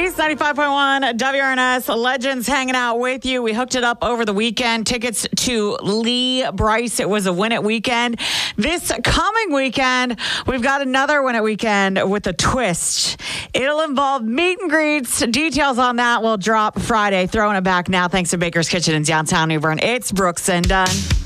East 95.1 WRNS. Legends hanging out with you. We hooked it up over the weekend. Tickets to Lee Bryce. It was a Win It weekend. This coming weekend, we've got another Win It weekend with a twist. It'll involve meet and greets. Details on that will drop Friday. Throwing it back now thanks to Baker's Kitchen in downtown New Bern. It's Brooks and Dunn.